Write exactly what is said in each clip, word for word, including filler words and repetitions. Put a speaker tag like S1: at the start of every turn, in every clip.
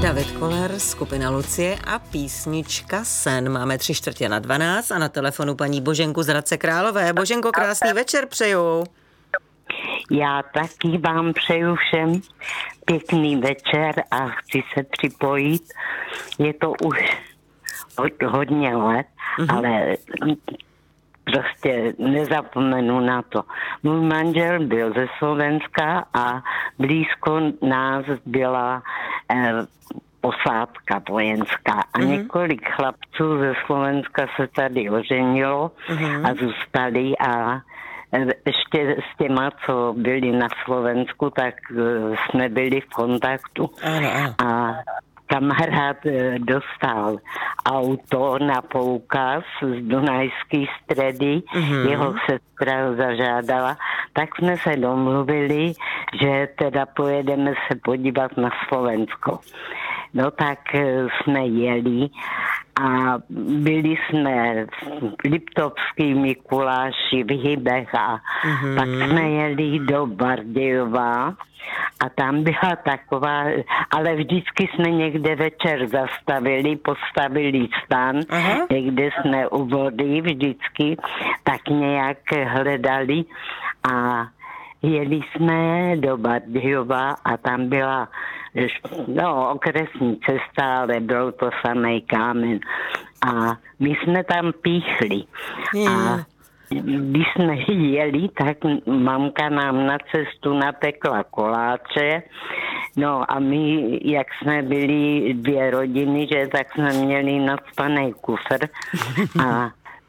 S1: David Koller, skupina Lucie a písnička Sen. Máme tři čtvrtě na dvanáct a na telefonu paní Boženku z Hradce Králové. Boženko, krásný večer přeju.
S2: Já taky vám přeju všem pěkný večer a chci se připojit. Je to už od hodně let, mm-hmm. ale prostě nezapomenu na to. Můj manžel byl ze Slovenska a blízko nás byla eh, posádka vojenská a mm-hmm. několik chlapců ze Slovenska se tady oženilo mm-hmm. a zůstali a ještě s těma, co byli na Slovensku, tak jsme byli v kontaktu.
S1: Ano, ano.
S2: A kamarád dostal auto na poukaz z Dunajské Stredy, mm-hmm. jeho sestra ho zažádala, tak jsme se domluvili, že teda pojedeme se podívat na Slovensko. No tak jsme jeli a byli jsme v Liptovský Mikuláši, v Hybech a mm-hmm. pak jsme jeli do Bardějova a tam byla taková, ale vždycky jsme někde večer zastavili, postavili stan, uh-huh. někde jsme u vody vždycky tak nějak hledali a jeli jsme do Bardějova a tam byla no, okresní cesta, ale byl to samý kámen. A my jsme tam píchli. A když jsme jeli, tak mamka nám na cestu napekla koláče. No a my, jak jsme byli dvě rodiny, že tak jsme měli nacpaný kufr a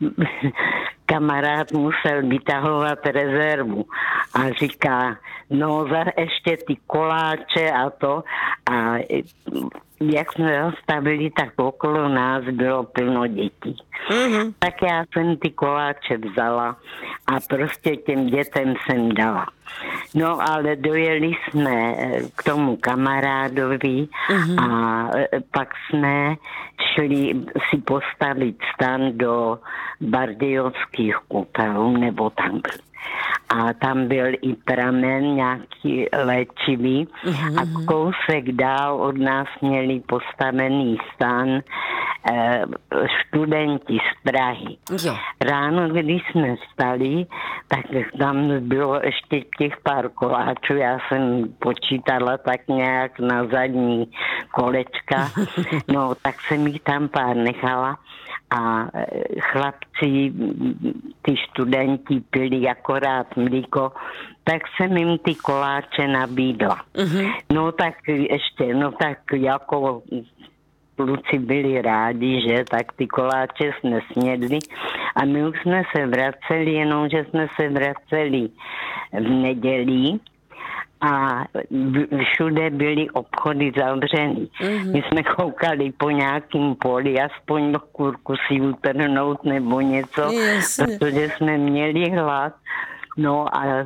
S2: kamarád musel vytahovat rezervu a říká, no za ještě ty koláče a to a jak jsme zastavili, tak okolo nás bylo plno dětí. Mm-hmm. Tak já jsem ty koláče vzala a prostě těm dětem jsem dala. No ale dojeli jsme k tomu kamarádovi mm-hmm. a pak jsme šli si postavit stan do Bardějovských Kupelů, nebo tam byl. A tam byl i pramen nějaký léčivý mm-hmm. a kousek dál od nás měli postavený stan eh, studenti z Prahy. Jo. Ráno, když jsme vstali, tak tam bylo ještě těch pár koláčů. Já jsem počítala tak nějak na zadní kolečka. No, tak jsem jich tam pár nechala. A chlapci, ty studenti pili akorát mlíko, tak jsem jim ty koláče nabídla. Mm-hmm. No tak ještě, no tak jako kluci byli rádi, že tak ty koláče jsme snědli a my už jsme se vraceli, jenomže jsme se vraceli v neděli a všude byly obchody zavřený. Mm-hmm. My jsme koukali po nějakým poli, aspoň do kurku si utrhnout nebo něco, yes. protože jsme měli hlad. No a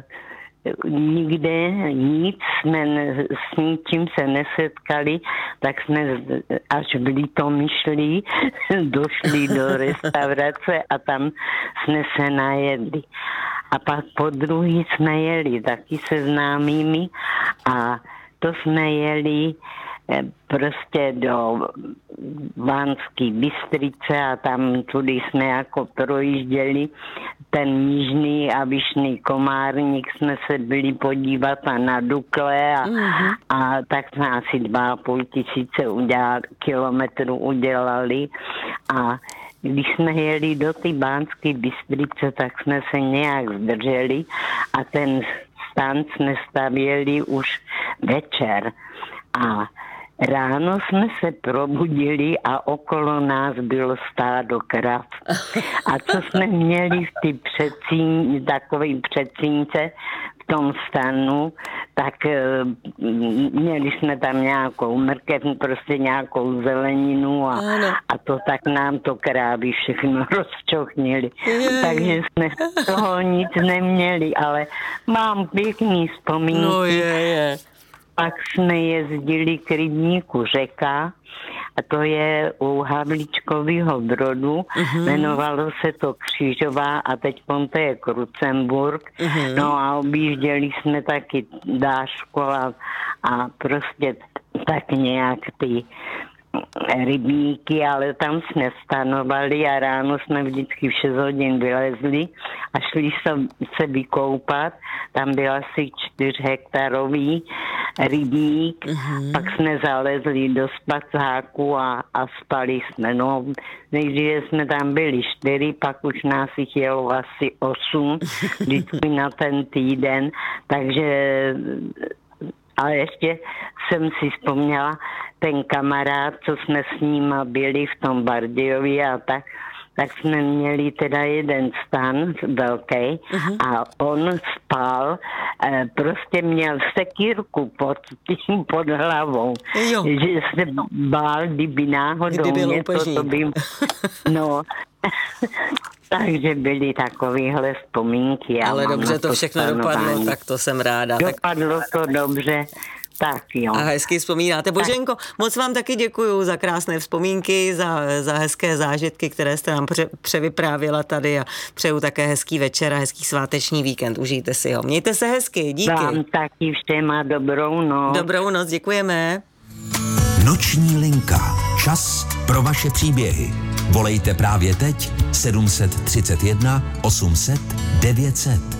S2: nikde nic, jsme s ničím se nesetkali, tak jsme až v Litomyšli došli do restaurace a tam jsme se najedli. A pak po druhý jsme jeli taky se známými a to jsme jeli prostě do Banské Bystrice a tam tudy jsme jako projížděli ten Nižný a Vyšný Komárník jsme se byli podívat a na Dukle a, mm-hmm. a tak jsme asi dva a půl tisíce udělali, kilometrů udělali a když jsme jeli do ty Banské Bystrice, tak jsme se nějak zdrželi a ten stan jsme stavěli už večer. A ráno jsme se probudili a okolo nás bylo stádo krav. A co jsme měli v ty předsíň, takový předsínce v tom stanu, tak e, měli jsme tam nějakou mrkev, prostě nějakou zeleninu a, a to tak nám to krávy všechno rozčochnili. Takže jsme z toho nic neměli, ale mám pěkný vzpomínky.
S1: No je, je.
S2: Pak jsme jezdili k rybníku Řeka a to je u Havlíčkovýho Brodu. Uh-huh. Jmenovalo se to Křižová a teď to je Krucemburk. Uh-huh. No a objížděli jsme taky Dáško a, a prostě tak nějak ty rybníky, ale tam jsme stanovali a ráno jsme vždycky v šest hodin vylezli a šli se vykoupat. Tam byl asi čtyřhektarový rybník, mm-hmm. pak jsme zalezli do spacáku a, a spali jsme. No, nejdříve jsme tam byli čtyři, pak už nás jich jelo asi osm, vždycky na ten týden, takže ale ještě jsem si vzpomněla, ten kamarád, co jsme s ním byli v tom Bardejově a tak, tak jsme měli teda jeden stan velký uh-huh. a on spal, eh, prostě měl sekírku pod tím, pod hlavou, jo. Že se bál, kdyby náhodou
S1: kdyby
S2: něco, to by... No... Takže byly takovéhle vzpomínky.
S1: Ale dobře to všechno stanování. Dopadlo, tak to jsem ráda.
S2: Dopadlo to dobře, tak jo.
S1: A hezky vzpomínáte. Boženko, moc vám taky děkuju za krásné vzpomínky, za, za hezké zážitky, které jste nám pře, převyprávěla tady a přeju také hezký večer a hezký sváteční víkend. Užijte si ho. Mějte se hezky, díky.
S2: Vám taky všem a dobrou noc.
S1: Dobrou noc, děkujeme.
S3: Noční linka. Čas pro vaše příběhy. Volejte právě teď sedm set třicet jedna osm set devět set.